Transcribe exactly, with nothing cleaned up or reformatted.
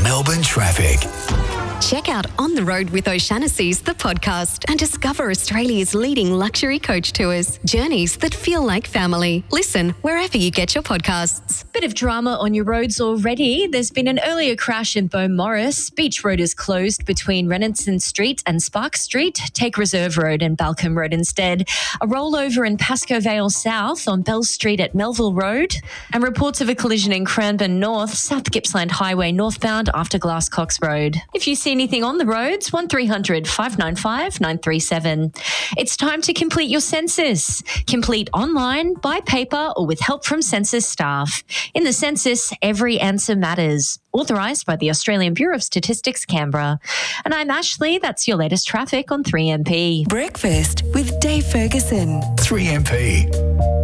Melbourne traffic. Check out On the Road with O'Shanassy's, the podcast, and discover Australia's leading luxury coach tours. Journeys that feel like family. Listen wherever you get your podcasts. Bit of drama on your roads already. There's been an earlier crash in Beaumaris. Beach Road is closed between Renison Street and Spark Street. Take Reserve Road and Balcombe Road instead. A rollover in Pascoe Vale South on Bell Street at Melville Road. And reports of a collision in Cranbourne North, South Gippsland Highway northbound after Glasscox Road. If you see anything on the roads, one three hundred five nine five nine three seven. It's time to complete your census. Complete online, by paper, or with help from census staff. In the census, every answer matters. Authorised by the Australian Bureau of Statistics, Canberra. And I'm Ashley. That's your latest traffic on three M P. Breakfast with Dave Ferguson. three M P.